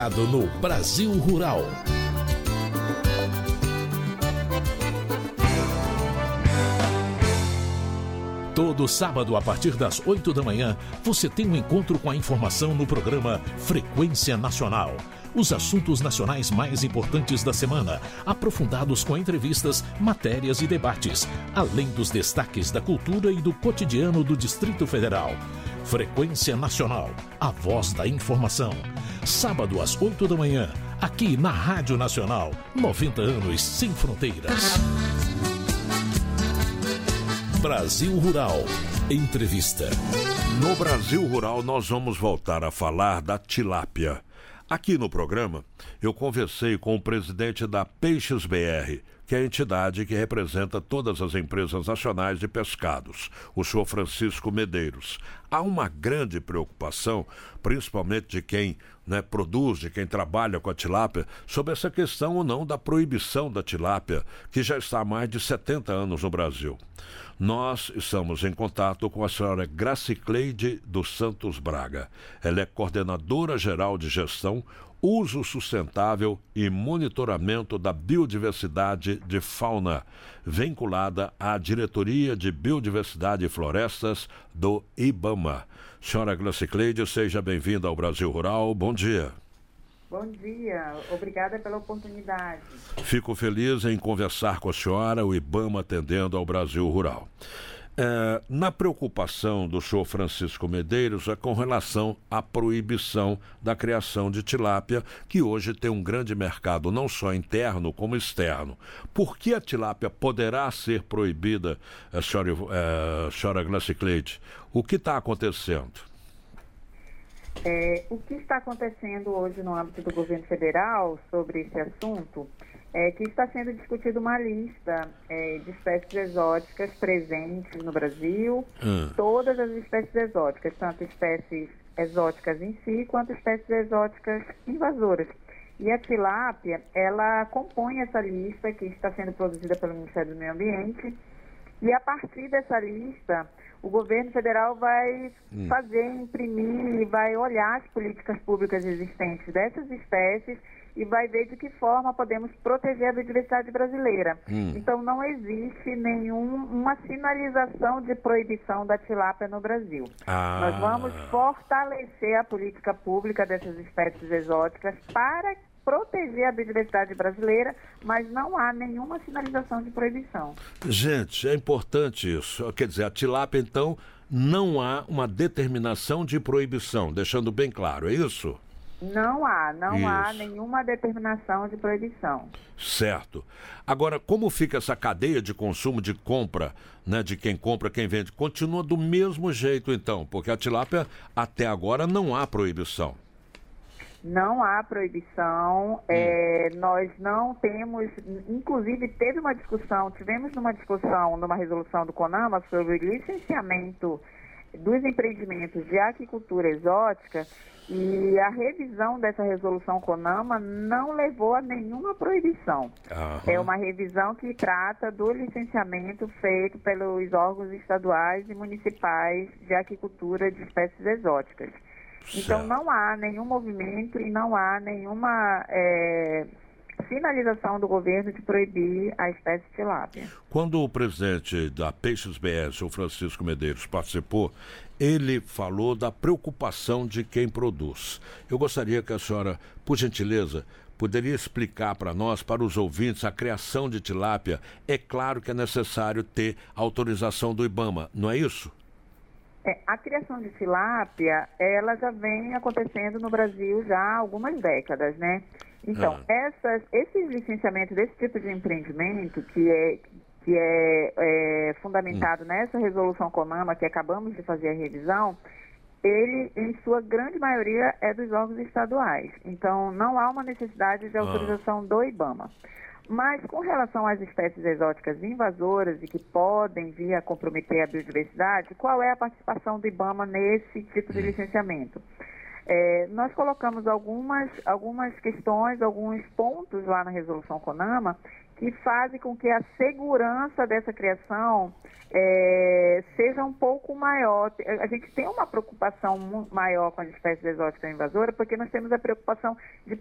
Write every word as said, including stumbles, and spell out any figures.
No Brasil Rural. Todo sábado, a partir das oito da manhã, você tem um encontro com a informação no programa Frequência Nacional. Os assuntos nacionais mais importantes da semana, aprofundados com entrevistas, matérias e debates, além dos destaques da cultura e do cotidiano do Distrito Federal. Frequência Nacional, a voz da informação. Sábado às oito da manhã, aqui na Rádio Nacional, noventa anos sem fronteiras. Brasil Rural. Entrevista. No Brasil Rural, nós vamos voltar a falar da tilápia. Aqui no programa, eu conversei com o presidente da Peixes B R, que é a entidade que representa todas as empresas nacionais de pescados, o senhor Francisco Medeiros. Há uma grande preocupação, principalmente de quem né, produz, de quem trabalha com a tilápia, sobre essa questão ou não da proibição da tilápia, que já está há mais de setenta anos no Brasil. Nós estamos em contato com a senhora Gracicleide dos Santos Braga. Ela é coordenadora geral de gestão, uso sustentável e monitoramento da biodiversidade de fauna, vinculada à Diretoria de Biodiversidade e Florestas do IBAMA. Senhora Gracicleide, seja bem-vinda ao Brasil Rural. Bom dia. Bom dia, obrigada pela oportunidade. Fico feliz em conversar com a senhora, o IBAMA atendendo ao Brasil Rural. É, na preocupação do senhor Francisco Medeiros é com relação à proibição da criação de tilápia, que hoje tem um grande mercado, não só interno como externo. Por que a tilápia poderá ser proibida, a senhora, a senhora Gracicleide? O que está acontecendo? É, o que está acontecendo hoje no âmbito do governo federal sobre esse assunto é que está sendo discutida uma lista é, de espécies exóticas presentes no Brasil, hum. todas as espécies exóticas, tanto espécies exóticas em si, quanto espécies exóticas invasoras. E a tilápia, ela compõe essa lista que está sendo produzida pelo Ministério do Meio Ambiente, e a partir dessa lista, o governo federal vai hum. fazer, imprimir, vai olhar as políticas públicas existentes dessas espécies e vai ver de que forma podemos proteger a biodiversidade brasileira. Hum. Então, não existe nenhuma sinalização de proibição da tilápia no Brasil. Ah. Nós vamos fortalecer a política pública dessas espécies exóticas para proteger a biodiversidade brasileira, mas não há nenhuma sinalização de proibição. Gente, é importante isso. Quer dizer, a tilápia, então, não há uma determinação de proibição, deixando bem claro, é isso? Não há, não isso. há nenhuma determinação de proibição. Certo. Agora, como fica essa cadeia de consumo, de compra, né, de quem compra, quem vende? Continua do mesmo jeito, então, porque a tilápia, até agora, não há proibição. Não há proibição, hum. é, nós não temos, inclusive teve uma discussão, tivemos uma discussão numa resolução do CONAMA sobre o licenciamento dos empreendimentos de aquicultura exótica, e a revisão dessa resolução CONAMA não levou a nenhuma proibição. Aham. É uma revisão que trata do licenciamento feito pelos órgãos estaduais e municipais de aquicultura de espécies exóticas. Então, certo. Não há nenhum movimento e não há nenhuma é, sinalização do governo de proibir a espécie tilápia. Quando o presidente da Peixes B R, o Francisco Medeiros, participou, ele falou da preocupação de quem produz. Eu gostaria que a senhora, por gentileza, poderia explicar para nós, para os ouvintes, a criação de tilápia. É claro que é necessário ter autorização do IBAMA, não é isso? É, a criação de tilápia, ela já vem acontecendo no Brasil já há algumas décadas, né? Então, ah. essas, esses licenciamentos desse tipo de empreendimento, que é, que é, é fundamentado hum. nessa resolução CONAMA, que acabamos de fazer a revisão, ele, em sua grande maioria, é dos órgãos estaduais. Então, não há uma necessidade de autorização ah. do IBAMA. Mas, com relação às espécies exóticas invasoras e que podem vir a comprometer a biodiversidade, qual é a participação do IBAMA nesse tipo de licenciamento? É, nós colocamos algumas, algumas questões, alguns pontos lá na resolução CONAMA que fazem com que a segurança dessa criação é, seja um pouco maior. A gente tem uma preocupação maior com as espécies exóticas invasoras, porque nós temos a preocupação de